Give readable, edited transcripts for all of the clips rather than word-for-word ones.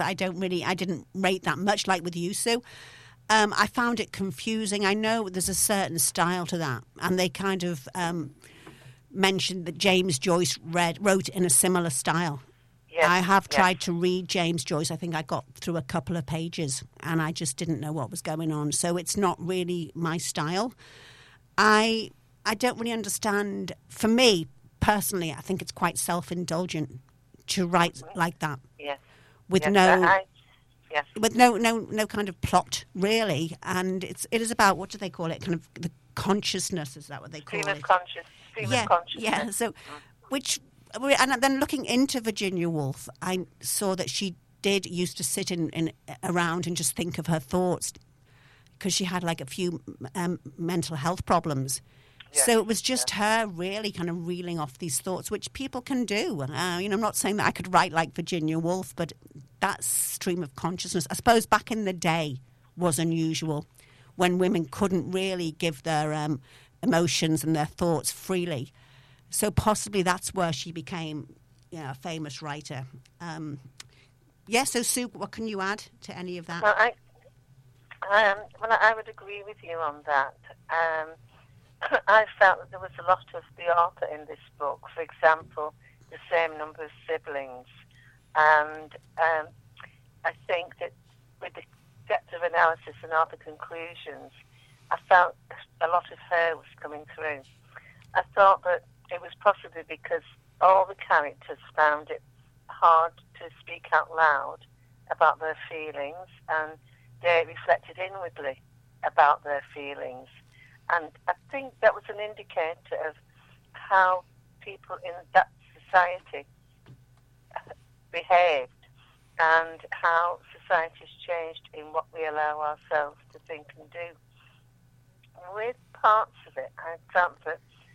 I didn't rate that much, like with you, Sue. I found it confusing. I know there's a certain style to that, and they kind of mentioned that James Joyce wrote in a similar style. Yes, I have yes. tried to read James Joyce. I think I got through a couple of pages, and I just didn't know what was going on. So it's not really my style. I don't really understand. For me, personally, I think it's quite self-indulgent to write like that. Yes. With Yes, with no kind of plot, really. And it is about, what do they call it? Kind of the consciousness, is that what they call Stream it? of consciousness. Yeah, so, and then looking into Virginia Woolf, I saw that she used to sit around and just think of her thoughts, because she had like a few mental health problems. Yes. So it was just her really kind of reeling off these thoughts, which people can do. I'm not saying that I could write like Virginia Woolf, but that stream of consciousness, I suppose back in the day, was unusual, when women couldn't really give their emotions and their thoughts freely. So possibly that's where she became, a famous writer. So Sue, what can you add to any of that? Well, I would agree with you on that. I felt that there was a lot of the author in this book. For example, the same number of siblings. And I think that with the depth of analysis and all the conclusions, I felt a lot of her was coming through. I thought that it was possibly because all the characters found it hard to speak out loud about their feelings, and they reflected inwardly about their feelings. And I think that was an indicator of how people in that society behaved, and how society's changed in what we allow ourselves to think and do. With parts of it, I felt that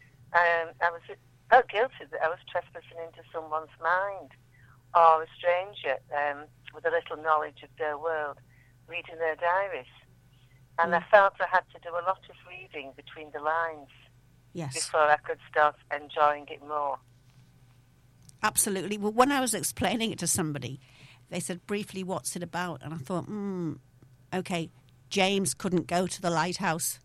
I felt guilty that I was trespassing into someone's mind, or a stranger with a little knowledge of their world, reading their diaries. And I felt I had to do a lot of reading between the lines before I could start enjoying it more. Absolutely. Well, when I was explaining it to somebody, they said briefly, what's it about? And I thought, okay, James couldn't go to the lighthouse.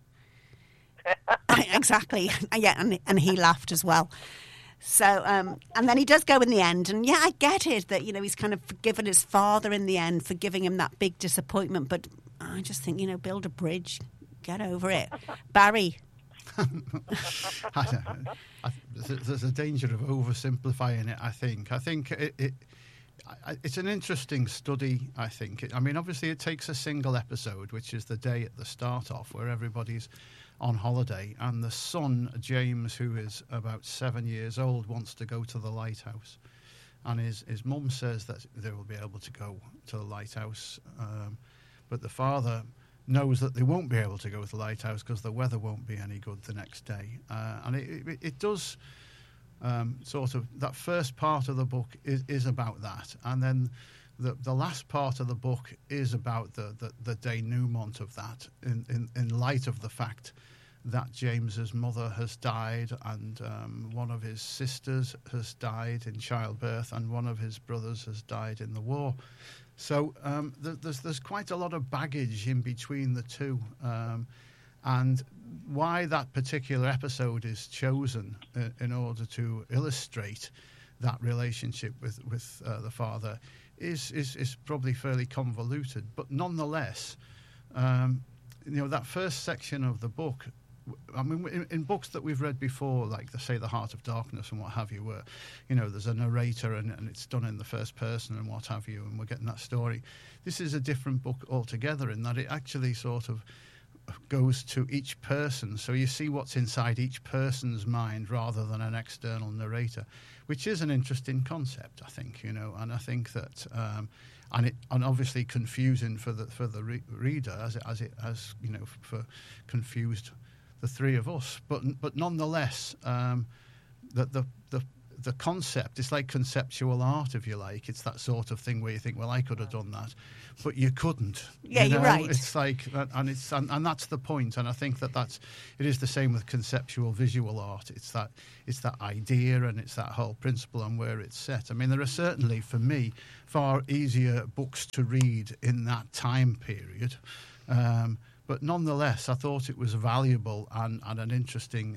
Exactly. Yeah, and he laughed as well. So, and then he does go in the end. And yeah, I get it that, he's kind of forgiven his father in the end for giving him that big disappointment. But I just think, build a bridge, get over it. Barry. I don't know. There's a danger of oversimplifying it, I think. I think it's an interesting study, I think. Obviously it takes a single episode, which is the day at the start off, where everybody's on holiday, and the son, James, who is about 7 years old, wants to go to the lighthouse. And his mum says that they will be able to go to the lighthouse, but the father knows that they won't be able to go to the lighthouse because the weather won't be any good the next day. And it does sort of, that first part of the book is about that. And then the last part of the book is about the denouement of that in light of the fact that James's mother has died, and one of his sisters has died in childbirth, and one of his brothers has died in the war. So there's quite a lot of baggage in between the two, and why that particular episode is chosen in order to illustrate that relationship with the father is probably fairly convoluted. But nonetheless, that first section of the book, in books that we've read before, like say The Heart of Darkness and what have you, where there's a narrator and it's done in the first person and what have you, and we're getting that story. This is a different book altogether in that it actually sort of goes to each person, so you see what's inside each person's mind rather than an external narrator, which is an interesting concept, I think. And I think that and obviously confusing for the reader as it has for confused the three of us, but nonetheless, the the concept. It's like conceptual art, if you like. It's that sort of thing where you think, well, I could have done that, but you couldn't. Yeah, you're right. It's like, and that's the point. And I think it is the same with conceptual visual art. It's that idea, and it's that whole principle on where it's set. I mean, there are certainly, for me, far easier books to read in that time period. But nonetheless, I thought it was valuable and an interesting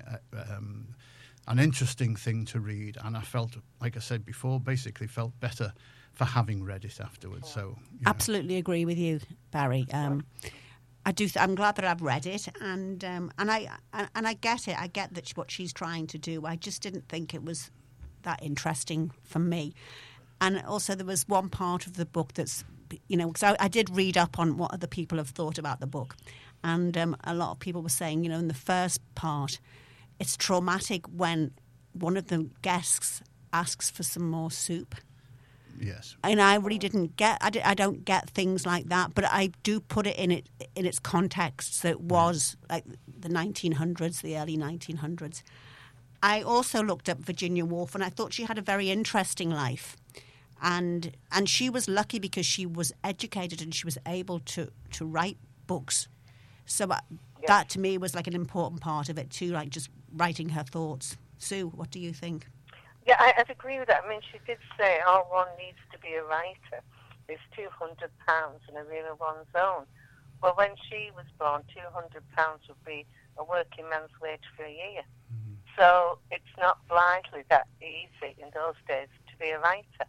thing to read. And I felt, like I said before, basically felt better for having read it afterwards. So absolutely agree with you, Barry. I do. I'm glad that I've read it, and I get it. I get that what she's trying to do. I just didn't think it was that interesting for me. And also, there was one part of the book that's, because I did read up on what other people have thought about the book. And a lot of people were saying, in the first part, it's traumatic when one of the guests asks for some more soup. Yes. And I really didn't get, I don't get things like that, but I do put it in its context. So it was like the 1900s, the early 1900s. I also looked up Virginia Woolf, and I thought she had a very interesting life. And she was lucky because she was educated and she was able to write books. So that to me was like an important part of it too, like just writing her thoughts. Sue, what do you think? Yeah, I'd agree with that. I mean, she did say all one needs to be a writer is £200 and a room of one's own. Well, when she was born, £200 would be a working man's wage for a year. Mm-hmm. So it's not blithely that easy in those days to be a writer.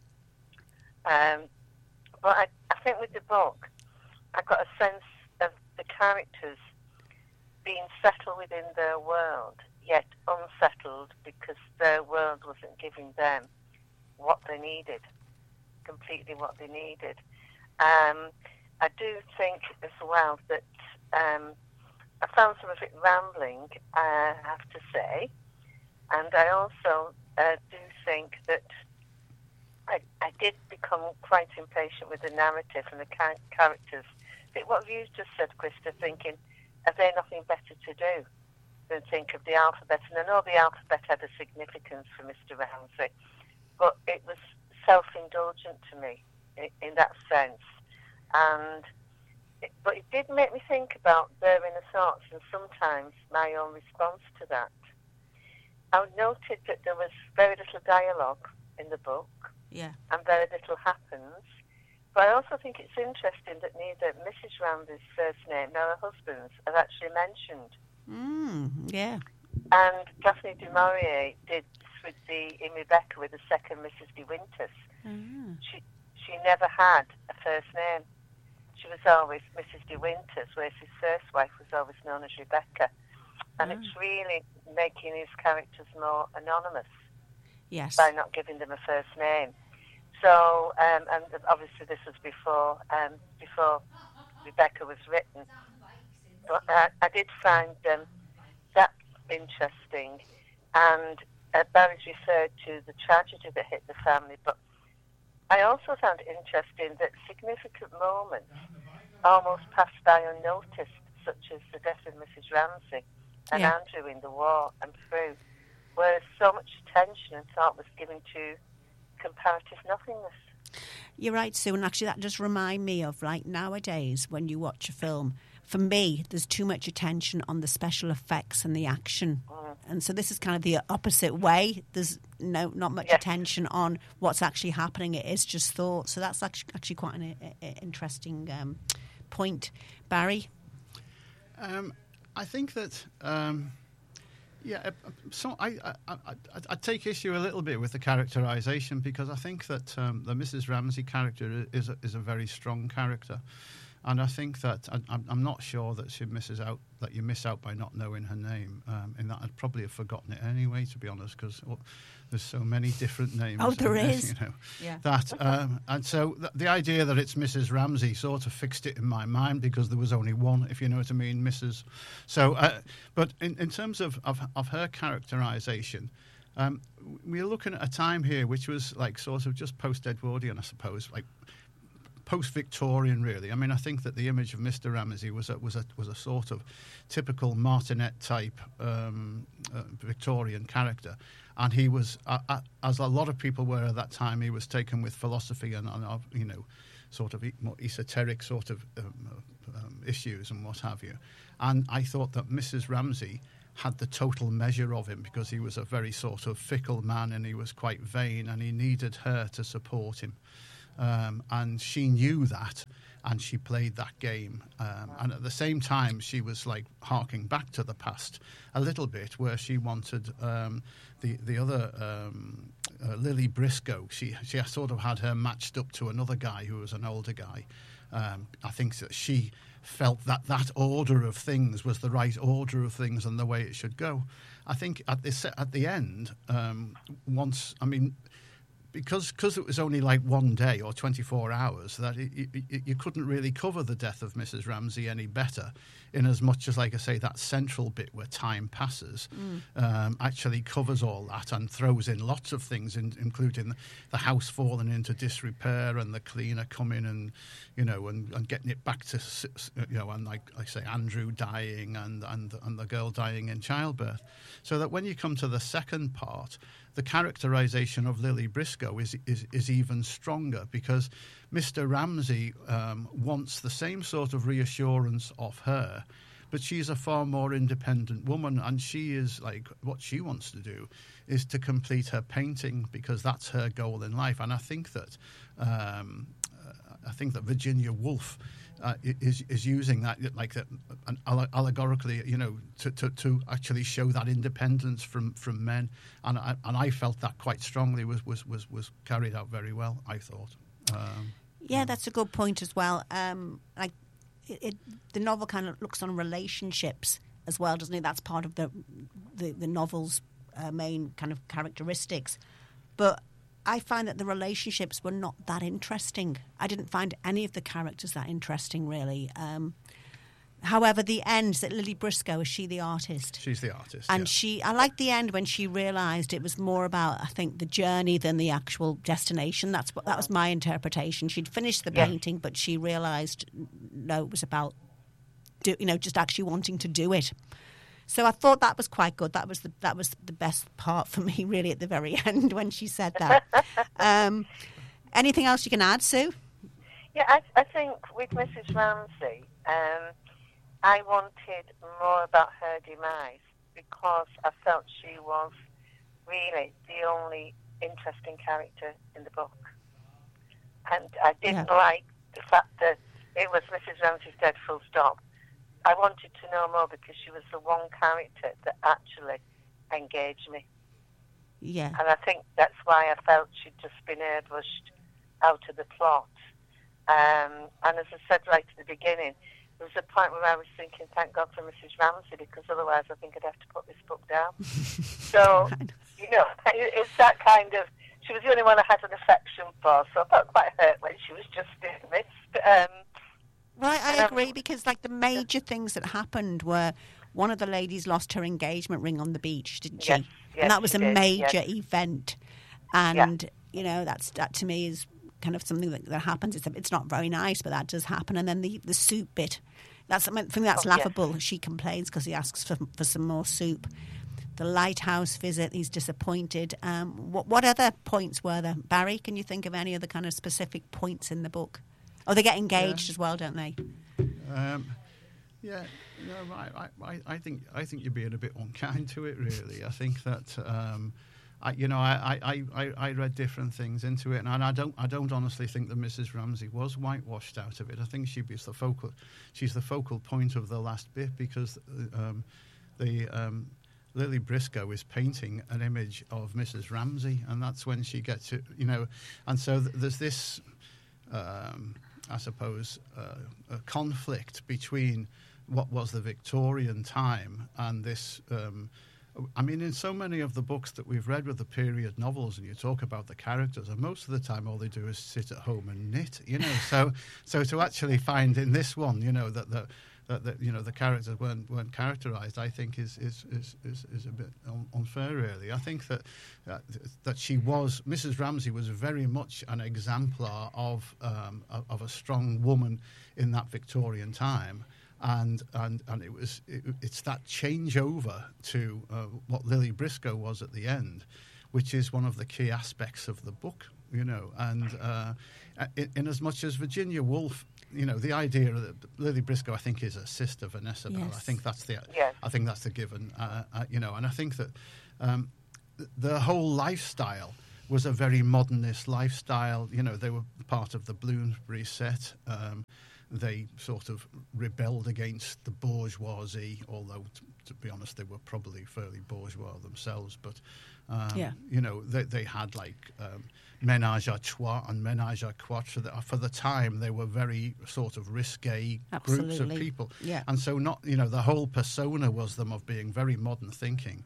But I think with the book, I got a sense of the characters being settled within their world, yet unsettled because their world wasn't giving them what they needed, completely what they needed. I do think as well that I found some of it rambling, I have to say, and I also do think that I did become quite impatient with the narrative and the characters. What you just said, Krista, thinking, have they nothing better to do than think of the alphabet? And I know the alphabet had a significance for Mr. Ramsay, but it was self-indulgent to me in that sense. But it did make me think about their inner thoughts and sometimes my own response to that. I noted that there was very little dialogue in the book. Yeah. And very little happens. But I also think it's interesting that neither Mrs. Ramsay's first name nor her husband's are actually mentioned. Yeah. And Daphne du Maurier did in Rebecca with the second Mrs. de Winters. Mm. She never had a first name. She was always Mrs. de Winters, whereas his first wife was always known as Rebecca. And it's really making his characters more anonymous. Yes. By not giving them a first name. So, and obviously this was before Rebecca was written. But I did find that interesting. And Barry's referred to the tragedy that hit the family, but I also found it interesting that significant moments almost passed by unnoticed, such as the death of Mrs. Ramsay and Andrew in the war and through, where so much attention and thought was given to comparative nothingness. You're right, Sue, and actually that does remind me of, like, nowadays when you watch a film, for me, there's too much attention on the special effects and the action. And so this is kind of the opposite way. There's not much attention on what's actually happening. It is just thought. So that's actually quite an interesting point. Barry? I think that... so I take issue a little bit with the characterisation because I think that the Mrs. Ramsay character is a very strong character, and I think that I'm not sure that you miss out by not knowing her name. In that I'd probably have forgotten it anyway, to be honest, because there's so many different names. Oh, there is. That and so the idea that it's Mrs. Ramsay sort of fixed it in my mind because there was only one, if you know what I mean, Mrs. So, but in terms of her characterisation, we're looking at a time here which was like sort of just post-Edwardian, I suppose, like post-Victorian, really. I mean, I think that the image of Mr. Ramsay was a sort of typical martinet type Victorian character, and he was, as a lot of people were at that time, he was taken with philosophy and sort of more esoteric sort of issues and what have you. And I thought that Mrs. Ramsay had the total measure of him, because he was a very sort of fickle man and he was quite vain, and he needed her to support him. And she knew that, and she played that game. And at the same time, she was like harking back to the past a little bit, where she wanted the other Lily Briscoe. She sort of had her matched up to another guy who was an older guy. I think that she felt that order of things was the right order of things and the way it should go. I think at the end, because it was only like one day or 24 hours, that you couldn't really cover the death of Mrs. Ramsay any better, in as much as, like I say, that central bit where time passes actually covers all that and throws in lots of things, including the house falling into disrepair and the cleaner coming and getting it back to, and like I say, Andrew dying and the girl dying in childbirth. So that when you come to the second part, the characterization of Lily Briscoe is even stronger, because Mr. Ramsay wants the same sort of reassurance of her, but she's a far more independent woman, and she is like, what she wants to do is to complete her painting, because that's her goal in life. And I think that Virginia Woolf is using that allegorically, to actually show that independence from men, and I felt that quite strongly was carried out very well, I thought. That's a good point as well. The novel kind of looks on relationships as well, doesn't it? That's part of the novel's main kind of characteristics, but I find that the relationships were not that interesting. I didn't find any of the characters that interesting, really. However, the end, that Lily Briscoe, is she the artist? She's the artist, and I liked the end when she realised it was more about, I think, the journey than the actual destination. That was my interpretation. She'd finished the painting, but she realised, no, it was about, just actually wanting to do it. So I thought that was quite good. That was the best part for me, really, at the very end when she said that. Anything else you can add, Sue? Yeah, I think with Mrs. Ramsay, I wanted more about her demise, because I felt she was really the only interesting character in the book. And I didn't like the fact that it was Mrs. Ramsay's dead, full stop. I wanted to know more, because she was the one character that actually engaged me. Yeah. And I think that's why I felt she'd just been airbrushed out of the plot. And as I said right at the beginning, there was a point where I was thinking, thank God for Mrs. Ramsay, because otherwise I think I'd have to put this book down. So, it's that kind of, she was the only one I had an affection for, so I felt quite hurt when she was just dismissed. Right, I agree, because the major things that happened were, one of the ladies lost her engagement ring on the beach, didn't she? Yes, and that was a major event. And, that to me is kind of something that happens. It's not very nice, but that does happen. And then the soup bit, that's something that's laughable. Yes. She complains because he asks for some more soup. The lighthouse visit, he's disappointed. What other points were there? Barry, can you think of any other kind of specific points in the book? Oh, they get engaged as well, don't they? I think you're being a bit unkind to it, really. I think that I read different things into it, and I don't honestly think that Mrs. Ramsay was whitewashed out of it. I think she's the focal point of the last bit, because Lily Briscoe is painting an image of Mrs. Ramsay, and that's when she gets it, and so there's this. I suppose, a conflict between what was the Victorian time and this. In so many of the books that we've read with the period novels, and you talk about the characters, and most of the time all they do is sit at home and knit, So to actually find in this one, that that the characters weren't characterised, I think is a bit unfair, really. I think that she was, Mrs. Ramsay was very much an exemplar of a strong woman in that Victorian time. And it's that changeover to what Lily Briscoe was at the end, which is one of the key aspects of the book, and in as much as Virginia Woolf, the idea that Lily Briscoe, I think, is a sister Vanessa Bell. Yes. I think that's the given, and I think that the whole lifestyle was a very modernist lifestyle. They were part of the Bloomsbury set. They sort of rebelled against the bourgeoisie, although, to be honest, they were probably fairly bourgeois themselves. But, they had ménage à trois and ménage à quatre. For the time, they were very sort of risque groups of people. Yeah. And so the whole persona was them of being very modern thinking.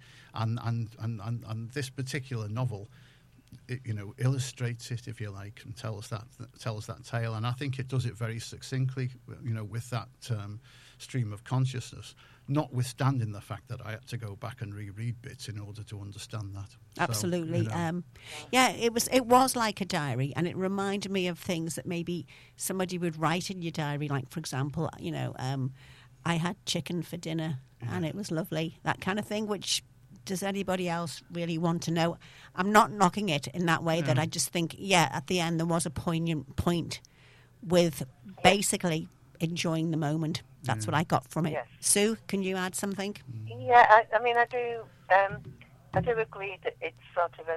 And this particular novel, it, illustrates it, if you like, and tells that tale. And I think it does it very succinctly, with that stream of consciousness, notwithstanding the fact that I had to go back and reread bits in order to understand that. Absolutely. It was like a diary, and it reminded me of things that maybe somebody would write in your diary. Like, for example, I had chicken for dinner, and it was lovely, that kind of thing, which... Does anybody else really want to know? I'm not knocking it in that way, that I just think, at the end there was a poignant point with basically enjoying the moment. That's what I got from it. Yes. Sue, can you add something? Yeah, I do agree that it's sort of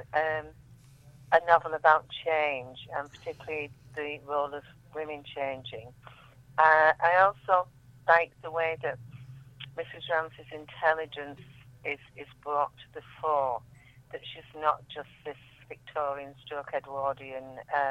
a novel about change, and particularly the role of women changing. I also like the way that Mrs. Ramsay's intelligence is brought to the fore, that she's not just this Victorian stroke Edwardian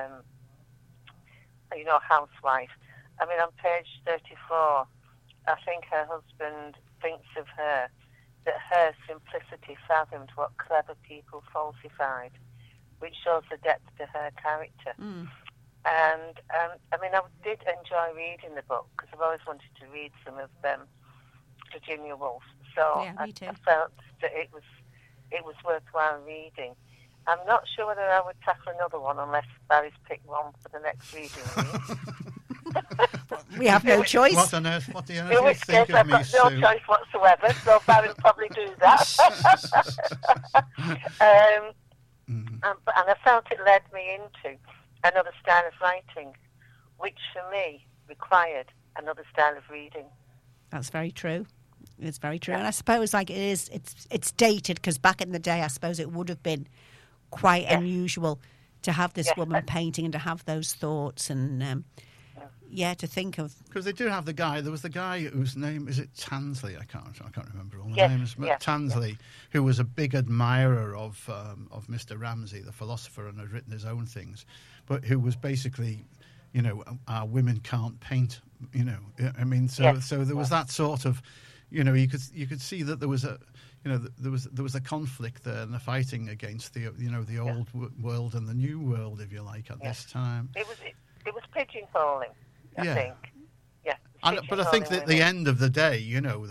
housewife. On page 34, I think her husband thinks of her, that her simplicity fathomed what clever people falsified, which shows the depth to her character. And I did enjoy reading the book, because I've always wanted to read some of Virginia Woolf. So yeah, me too. I felt that it was worthwhile reading. I'm not sure whether I would tackle another one unless Barry's picked one for the next reading week. We have no choice. What on earth? What do you In which case, I've got no choice whatsoever, so Barry will probably do that. And I felt it led me into another style of writing, which for me required another style of reading. That's very true. It's very true. And I suppose it's dated, because back in the day, I suppose it would have been quite unusual to have this woman painting and to have those thoughts and, to think of. Because they do have the guy, there was the guy whose name, is it Tansley? I can't remember all the names. Tansley, who was a big admirer of Mr. Ramsay, the philosopher, and had written his own things, but who was basically, our women can't paint, so there was that sort of, you could see that there was a, there was a conflict there and the fighting against the old world and the new world, if you like, at this time. It was pigeonholing, I think. Yeah. But I think that at the end of the day,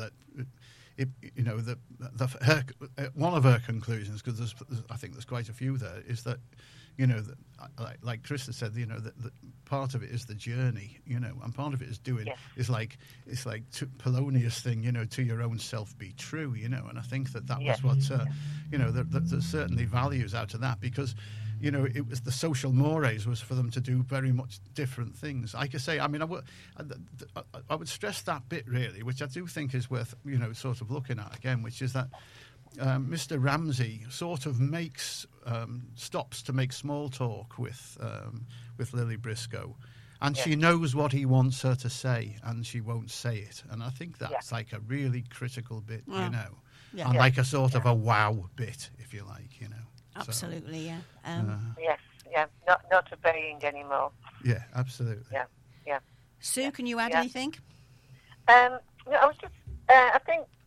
one of her conclusions, because I think there's quite a few there, is that, like Krista said, that part of it is the journey, and part of it is doing, it's like Polonius thing, to your own self be true, and I think that was what, there's certainly values out of that, because, it was the social mores was for them to do very much different things. Like I say, I would stress that bit really, which I do think is worth, sort of looking at again, which is that Mr. Ramsay sort of stops to make small talk with Lily Briscoe, and she knows what he wants her to say, and she won't say it. And I think that's like a really critical bit, and like a sort of a wow bit, if you like, Absolutely, not obeying anymore. Yeah, absolutely. Yeah. Sue, can you add anything? I was just, I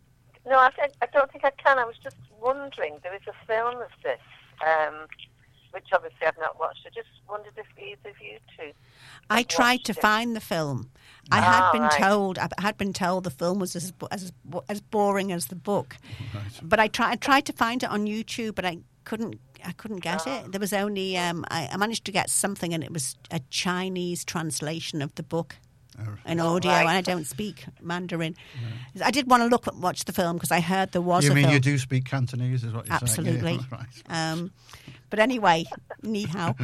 don't think I can. I was just wondering, there is a film of this, which obviously I've not watched. I just wondered if either of you two. I tried to find the film. I had been told the film was as boring as the book, Right. but I tried to find it on YouTube, but I couldn't get it. There was only I managed to get something, and it was a Chinese translation of the book. In audio, and I don't speak Mandarin. I did want to watch the film because I heard there was. You mean film. you do speak Cantonese? Is what you're Absolutely. saying? Yeah, right. But anyway, ni hao.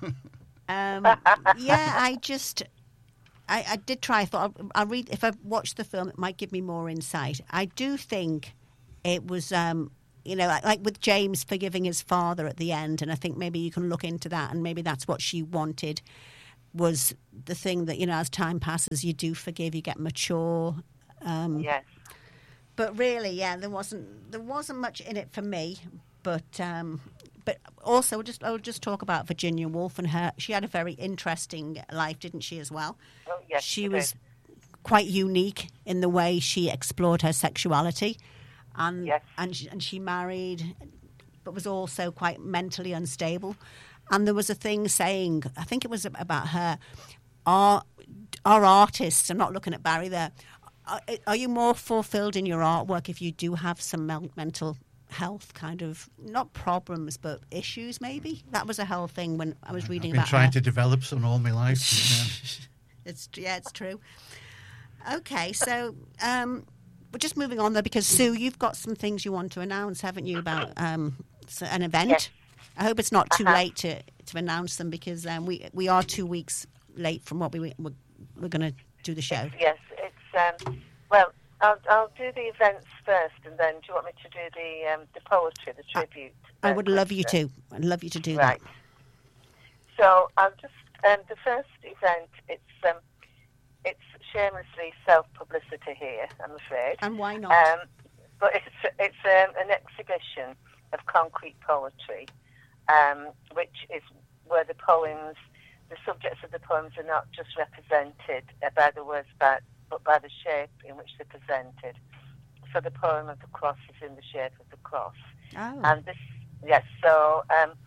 I did try. I thought I'll read. If I watch the film, it might give me more insight. I do think it was, like with James forgiving his father at the end, and I think maybe you can look into that, and maybe that's what she wanted. Was the thing that, as time passes, you do forgive, you get mature. Yes. But really, there wasn't much in it for me. But also, I would just talk about Virginia Woolf and her. She had a very interesting life, didn't she, as well? Oh, yes. She was quite unique in the way she explored her sexuality, and she married, but was also quite mentally unstable. And there was a thing saying, I think it was about her, are artists, I'm not looking at Barry there, are you more fulfilled in your artwork if you do have some mental health kind of, not problems, but issues maybe? That was a whole thing when I was reading about I've been trying to develop some all my life. It's true. Okay, so we're just moving on there because, Sue, you've got some things you want to announce, haven't you, about an event? Yes. I hope it's not too late to announce them because we are 2 weeks late from what we're going to do the show. Yes, it's well, I'll do the events first, and then do you want me to do the poetry, the tribute? I would love you to. I'd love you to do right. that. So I'll just the first event. It's shamelessly self-publicity here, I'm afraid. And why not? But it's an exhibition of concrete poetry. Which is where the subjects of the poems are not just represented by the words, but by the shape in which they're presented. So the poem of the cross is in the shape of the cross. Oh. And this, yes. So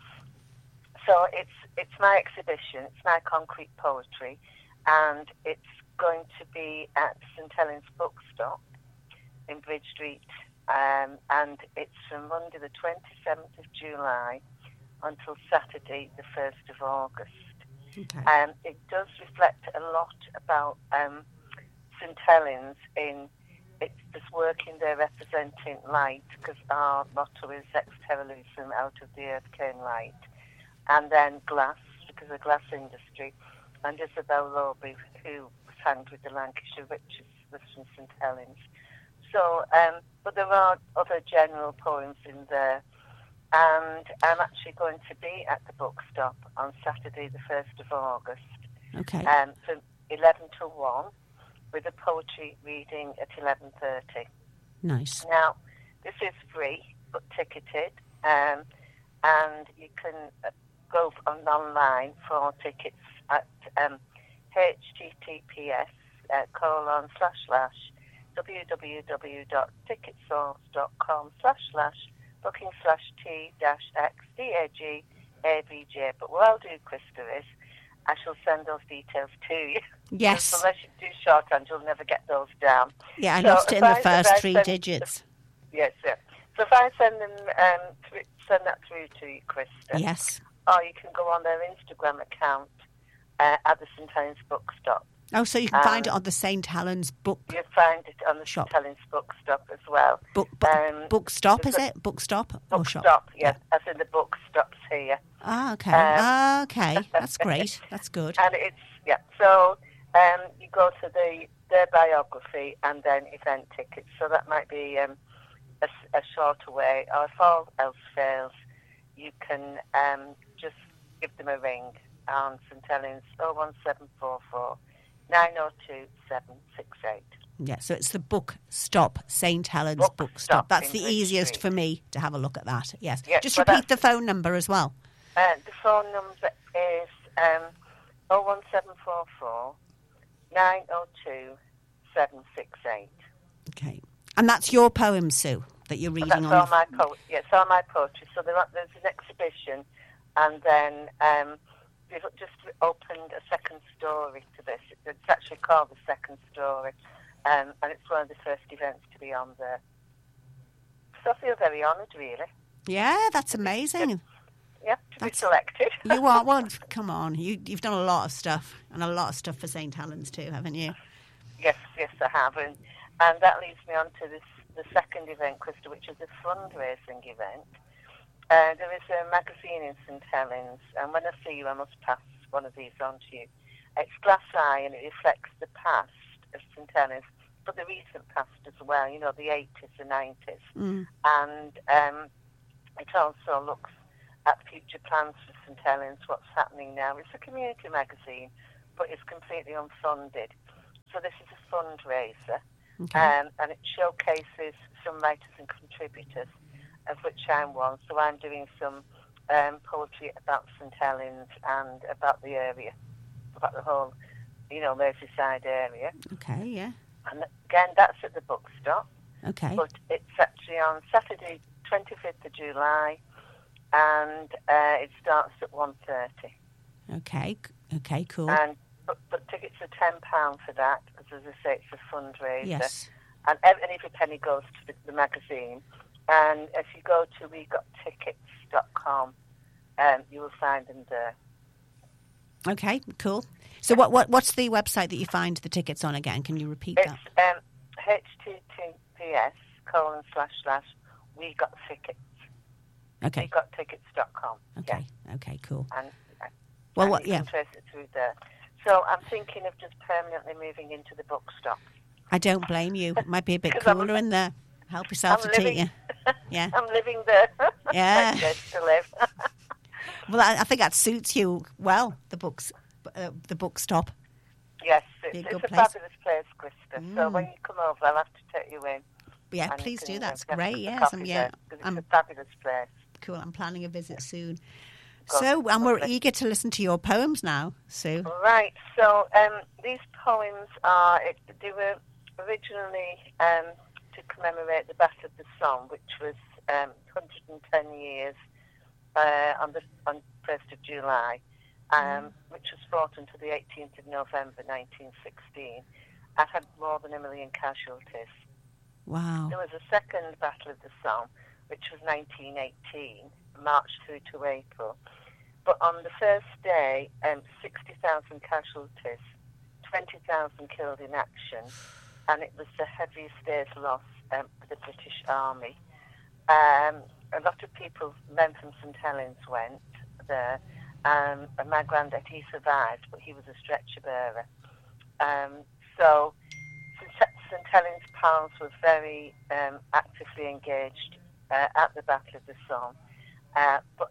it's my exhibition. It's my concrete poetry, and it's going to be at St Helens Bookstop in Bridge Street, and it's from Monday the 27th of July until Saturday, the 1st of August. Okay. It does reflect a lot about St Helens in it's this working there representing light, because our motto is ex terra lucem, out of the earth came light, and then glass, because of the glass industry, and Isabel Lawbury, who was hanged with the Lancashire witches, was from St Helens. So, but there are other general poems in there. And I'm actually going to be at the bookstop on Saturday, the 1st of August, Okay. from 11 to 1, with a poetry reading at 11:30. Nice. Now, this is free, but ticketed, and you can go online for tickets at https://www.ticketsource.com/booking/t-x-DAG-ABJ. But what I'll do, Krista, is I shall send those details to you. Yes. Unless you do shorthand, you'll never get those down. Yeah, I So lost it in if the first three digits. Yes, yeah. So if I send them, send that through to you, Krista. Yes. Or you can go on their Instagram account at the St Helens Bookstop. Oh, so you can find it on the St Helens book. You'll find it on the Shop. St Helens Bookstop as well. Bookstop, is it? Bookstop or shop? Bookstop, yes, as in the bookstops here. Ah, okay. Okay. That's great. That's good. And it's, yeah, so you go to their biography and then event tickets. So that might be a shorter way. Or if all else fails, you can just give them a ring on St Helens 01744 902 768. Yeah, so it's the Bookstop, St Helens Bookstop. That's the easiest for me to have a look at that. Yes. Just repeat the phone number as well. The phone number is 01744 902 768. Okay. And that's your poem, Sue, that you're reading That's on. all my poetry. Yes, all my poetry. So there's an exhibition And then we've just opened a second story to this. It's actually called The Second Story, and it's one of the first events to be on there. So I feel very honoured, really. Yeah, that's amazing. Yeah, to be selected. You are. Well, come on. You've done a lot of stuff, and a lot of stuff for St. Helens too, haven't you? Yes, I have. And that leads me on to the second event, Krista, which is a fundraising event. There is a magazine in St. Helens, and when I see you, I must pass one of these on to you. It's Glass Eye, and it reflects the past of St. Helens, but the recent past as well, you know, the 80s, the 90s. Mm. And it also looks at future plans for St. Helens, what's happening now. It's a community magazine, but it's completely unfunded. So this is a fundraiser, Okay. and it showcases some writers and contributors, of which I'm one. So I'm doing some poetry about St. Helens and about the area, about the whole, you know, Merseyside area. Okay, yeah. And again, that's at the bookstop. Okay. But it's actually on Saturday, 25th of July, and it starts at 1:30. Okay, cool. But tickets are £10 for that, because as I say, it's a fundraiser. Yes. And every penny goes to the magazine. And if you go to wegottickets.com, you will find them there. Okay, cool. So what's the website that you find the tickets on again? Can you repeat that? It's https://wegottickets. Okay. Wegottickets.com. Okay. Yeah. Okay, cool. And Well, you can trace it through there. So I'm thinking of just permanently moving into the bookstop. I don't blame you. It might be a bit 'Cause cooler in there. Help yourself to tea, yeah. Yeah. I'm living there. Yeah. Place to live. Well, I think that suits you well, the bookstop. Yes, Be a it's good a place. fabulous place, Krista. So when you come over, I'll have to take you in. Yeah, and please you do. can, That's get great. a Yes, coffee yeah. there, 'cause it's a fabulous place. Cool. I'm planning a visit soon. Good. So, and we're Lovely. eager to listen to your poems now, Sue. Right, so these poems they were originally to commemorate the Battle of the Somme, which was 110 years on 1st of July, which was fought until the 18th of November 1916, and had more than 1 million casualties. Wow. There was a second Battle of the Somme, which was 1918, March through to April. But on the first day, 60,000 casualties, 20,000 killed in action, and it was the heaviest day's loss for the British Army. A lot of people, men from St. Helens, went there, and my granddad, he survived, but he was a stretcher bearer. So St. Helens pals were very actively engaged at the Battle of the Somme, but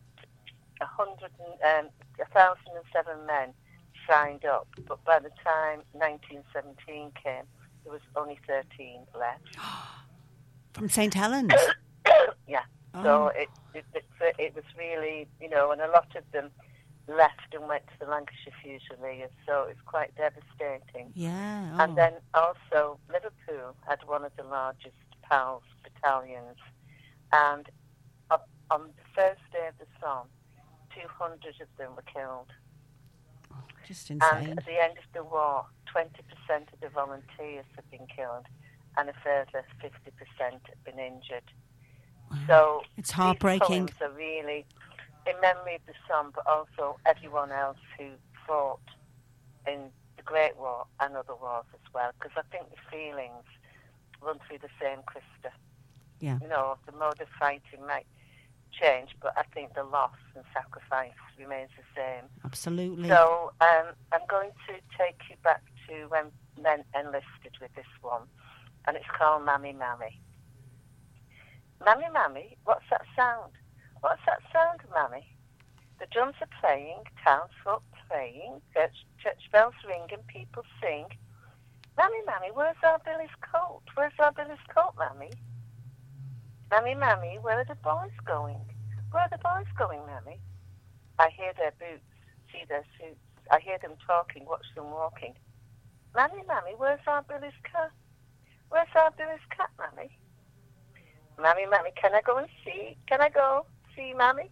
1,007 men signed up, but by the time 1917 came, there was only 13 left. From St. Helens? Yeah. Oh. So it was really, you know, and a lot of them left and went to the Lancashire Fusiliers, so it's quite devastating. Yeah. Oh. And then also Liverpool had one of the largest PALS battalions, and on the first day of the Somme, 200 of them were killed. Just insane. And at the end of the war, 20% of the volunteers had been killed, and a further 50% had been injured. Wow. So It's heartbreaking. these poems are really in memory of the Somme, but also everyone else who fought in the Great War and other wars as well, because I think the feelings run through the same, Krista. Yeah. You know, the mode of fighting might change, but I think the loss and sacrifice remains the same. Absolutely. So I'm going to take you back to when men enlisted with this one, and it's called Mammy Mammy. Mammy Mammy, what's that sound? What's that sound, Mammy? The drums are playing, townsfolk praying, church bells ring and people sing. Mammy Mammy, where's our Billy's coat? Where's our Billy's coat, Mammy? Mammy Mammy, where are the boys going? Where are the boys going, Mammy? I hear their boots, see their suits. I hear them talking, watch them walking. Mammy Mammy, where's our Billy's cat? Where's our Billy's cat, Mammy? Mammy Mammy, can I go and see? Can I go see, Mammy?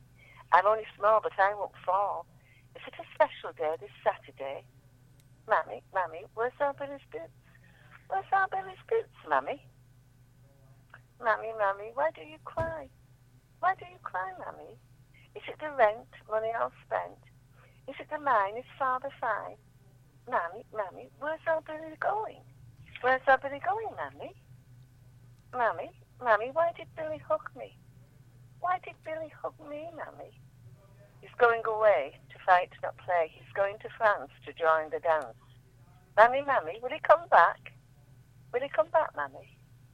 I'm only small, but I won't fall. Is it a special day this Saturday? Mammy, Mammy, where's our Billy's boots? Where's our Billy's boots, Mammy? Mammy, Mammy, why do you cry? Why do you cry, Mammy? Is it the rent, money all spent? Is it the mine, is father fine? Mammy, Mammy, where's our Billy going? Where's our Billy going, Mammy? Mammy, Mammy, why did Billy hug me? Why did Billy hug me, Mammy? He's going away to fight, not play. He's going to France to join the dance. Mammy, Mammy, will he come back? Will he come back, Mammy?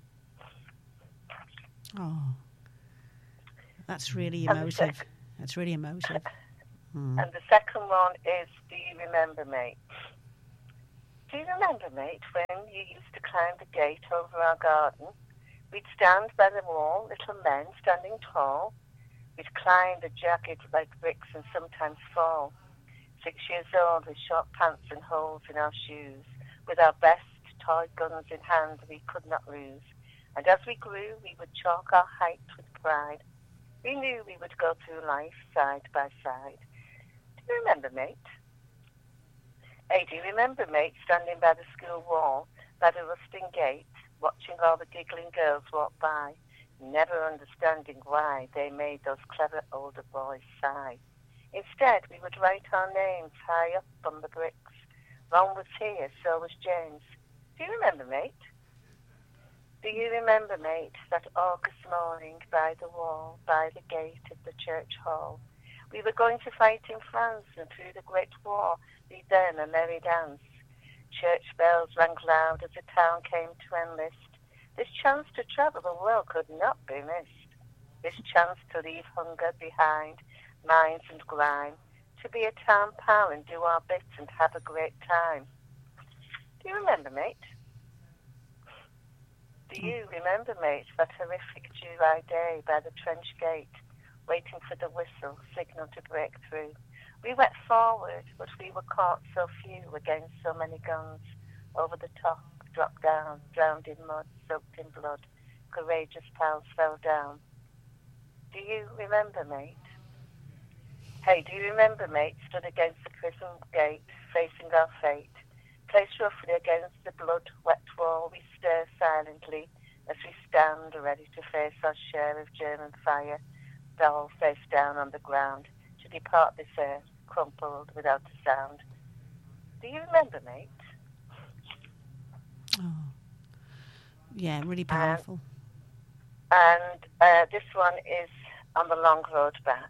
Oh, that's really emotive. That's really emotive. And the second one is, do you remember, mate? Do you remember, mate, when you used to climb the gate over our garden? We'd stand by the wall, little men standing tall. We'd climb the jagged like bricks and sometimes fall. 6 years old with short pants and holes in our shoes, with our best toy guns in hand we could not lose. And as we grew, we would chalk our height with pride. We knew we would go through life side by side. Do you remember, mate? Hey, do you remember, mate, standing by the school wall, by the rusting gate, watching all the giggling girls walk by, never understanding why they made those clever older boys sigh? Instead, we would write our names high up on the bricks. Ron was here, so was James. Do you remember, mate? Do you remember, mate, that August morning by the wall, by the gate of the church hall? We were going to fight in France, and through the Great War, we'd then a merry dance. Church bells rang loud as the town came to enlist. This chance to travel the world could not be missed. This chance to leave hunger behind, mines and grime, to be a town pal and do our bit and have a great time. Do you remember, mate? Do you remember, mate, that horrific July day by the trench gate, waiting for the whistle, signal to break through? We went forward, but we were caught so few against so many guns. Over the top, dropped down, drowned in mud, soaked in blood. Courageous pals fell down. Do you remember, mate? Hey, do you remember, mate, stood against the prison gate, facing our fate? Placed roughly against the blood-wet wall, we stare silently as we stand ready to face our share of German fire, dull face down on the ground, to depart this earth, crumpled without a sound. Do you remember, mate? Oh, yeah, really powerful. And this one is on the long road back.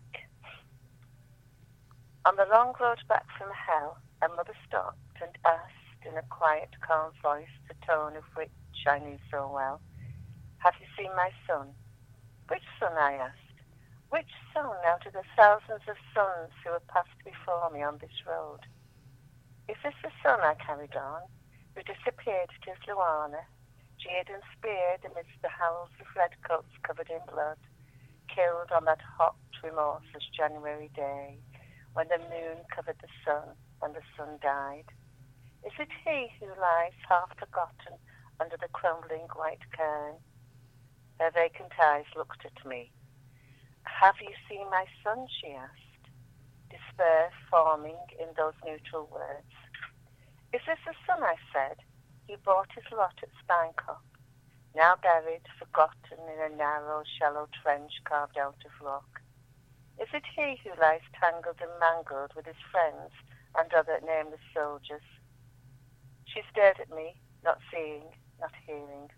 On the long road back from hell, a mother stopped and asked in a quiet, calm voice, the tone of which I knew so well, "Have you seen my son?" "Which son?" I asked. "Which son out of the thousands of sons who have passed before me on this road? Is this the son," I carried on, "who disappeared at his Luana, jeered and speared amidst the howls of redcoats covered in blood, killed on that hot, remorseless January day, when the moon covered the sun and the sun died? Is it he who lies half forgotten under the crumbling white cairn?" Her vacant eyes looked at me. "Have you seen my son?" she asked, despair forming in those neutral words. "Is this the son?" I said, "who bought his lot at Steinkop, now buried, forgotten in a narrow, shallow trench carved out of rock? Is it he who lies tangled and mangled with his friends and other nameless soldiers?" She stared at me, not seeing, not hearing.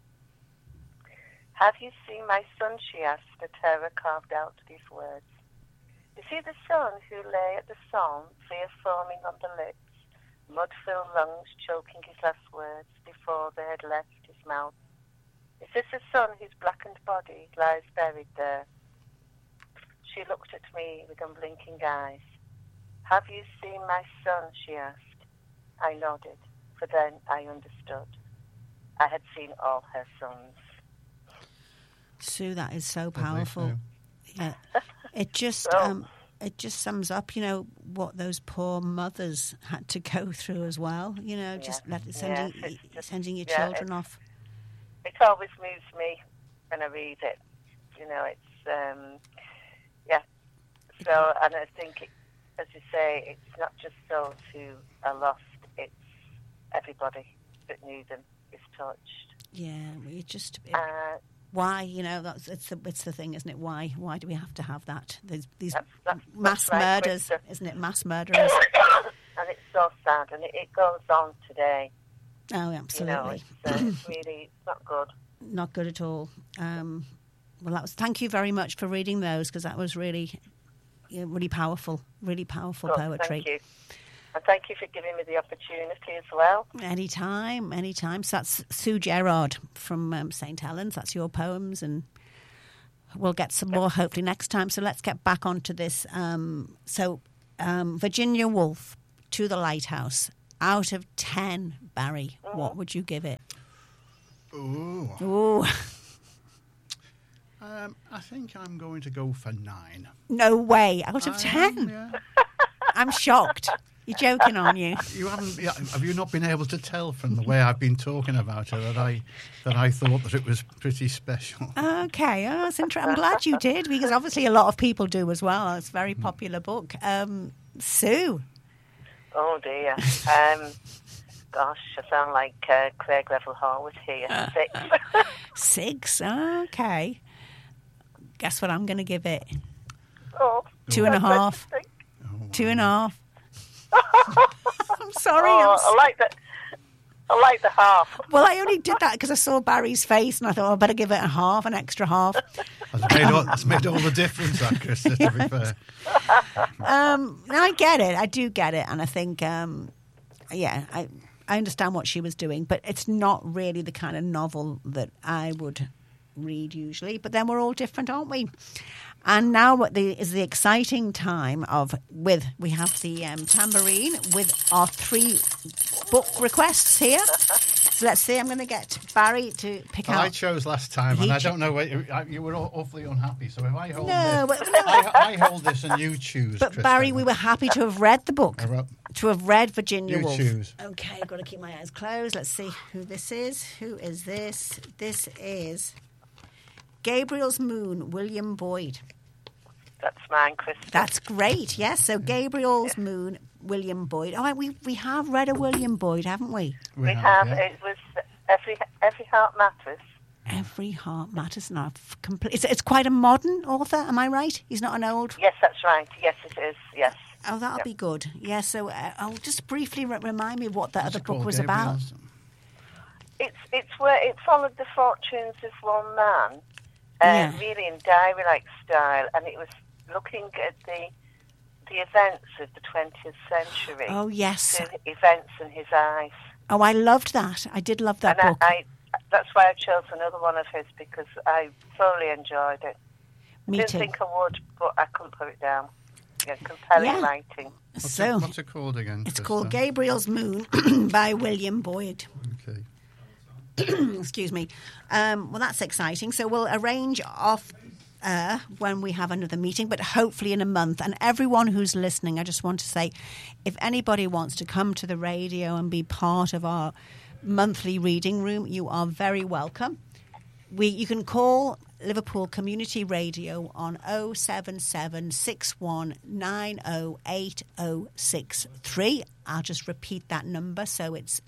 "Have you seen my son?" she asked, the terror carved out these words. "Is he the son who lay at the Somme, fear foaming on the lips, mud-filled lungs choking his last words before they had left his mouth? Is this the son whose blackened body lies buried there?" She looked at me with unblinking eyes. "Have you seen my son?" she asked. I nodded, for then I understood. I had seen all her sons. Sue, that is so powerful. Yeah, it just sums up, what those poor mothers had to go through as well. Just sending your children off. It always moves me when I read it. It's So, and I think, as you say, it's not just those who are lost, it's everybody that knew them is touched. Yeah, we just... why, it's the thing, isn't it? Why do we have to have that? There's these mass murders, isn't it? Mass murderers. And it's so sad, and it goes on today. Oh, absolutely. It's really not good. Not good at all. Thank you very much for reading those, because that was really powerful poetry. Thank you. And thank you for giving me the opportunity as well. Anytime. So that's Sue Gerard from St. Helens. That's your poems, and we'll get some more hopefully next time. So let's get back onto this. Virginia Woolf, To the Lighthouse. Out of 10, Barry, what would you give it? Ooh. I think I'm going to go for 9. No way. Out of 10? Yeah. I'm shocked. You're joking, aren't you? Have you not been able to tell from the way I've been talking about her that I thought that it was pretty special? Okay, that's interesting. I'm glad you did, because obviously a lot of people do as well. It's a very popular book. Sue? Oh, dear. Gosh, I sound like Craig Revel Horwood here. 6. 6? Okay. Guess what I'm going to give it? 2.5. 2.5. I'm sorry. I like the half. Well, I only did that because I saw Barry's face, and I thought I better give it an extra half. That's made all the difference, that, Krista, to be fair. I get it. I do get it, and I think, I understand what she was doing, but it's not really the kind of novel that I would read usually. But then we're all different, aren't we? And now is the exciting time we have the tambourine with our 3 book requests here. So let's see, I'm going to get Barry to pick out. I chose last time, and I don't know, you were awfully unhappy, so if I hold I hold this and you choose. But Krista. Barry, we were happy to have read the book, to have read Virginia Woolf. You choose. Okay, I've got to keep my eyes closed. Let's see who this is. Who is this? This is Gabriel's Moon, William Boyd. That's mine, Krista. That's great, yes. So Gabriel's Moon, William Boyd. Oh, we have read a William Boyd, haven't we? We have. Yeah. It was Every Heart Matters. Every Heart Matters. Now, it's quite a modern author, am I right? He's not an old... Yes, that's right. Yes, it is, yes. Oh, that'll be good. Yeah, so I'll just briefly remind me what that other book was about. It's where it followed the fortunes of one man, really in diary-like style, and it was looking at the events of the 20th century. Oh, yes. Through events in his eyes. Oh, I loved that. I did love that book. That's why I chose another one of his, because I thoroughly enjoyed it. Me Didn't too. think I would, but I couldn't put it down. Yeah, compelling writing. What's it called again? It's called Gabriel's Moon by William Boyd. Okay. Excuse me. Well, that's exciting. So we'll arrange off when we have another meeting, but hopefully in a month. And everyone who's listening, I just want to say, if anybody wants to come to the radio and be part of our monthly reading room, you are very welcome. You can call Liverpool Community Radio on 07761908063. I'll just repeat that number. So it's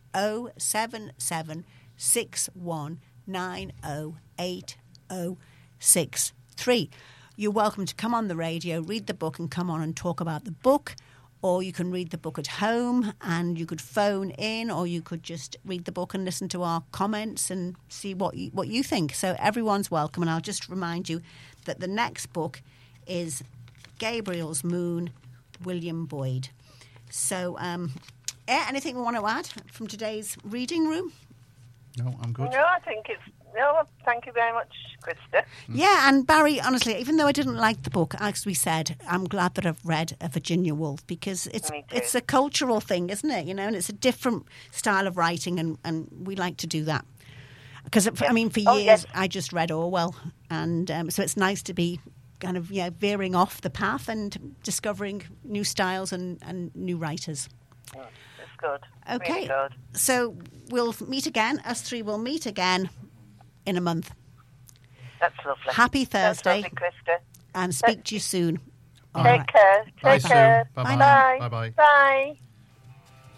07761908063. You're welcome to come on the radio, read the book, and come on and talk about the book. Or you can read the book at home, and you could phone in, or you could just read the book and listen to our comments and see what you think. So everyone's welcome. And I'll just remind you that the next book is Gabriel's Moon, William Boyd. So anything we want to add from today's reading room? No, I'm good. No, I think thank you very much, Krista. Yeah, and Barry, honestly, even though I didn't like the book, as we said, I'm glad that I've read a Virginia Woolf, because it's a cultural thing, isn't it? And it's a different style of writing, and we like to do that. Because, for years, I just read Orwell, and so it's nice to be kind of veering off the path and discovering new styles and new writers. It's good. Okay, really good. So we'll meet again. Us 3 will meet again in a month. That's lovely. Happy Thursday. That's lovely, Krista. And speak to you soon. All Take right. care. Bye, Take care. Sue. Bye-bye. Bye now. Bye-bye. Bye.